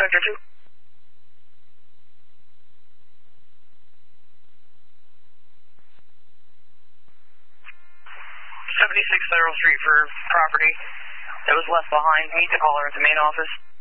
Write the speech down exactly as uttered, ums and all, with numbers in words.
Sector two. seventy-six Federal Street for property that was left behind. Need to call her at the main office.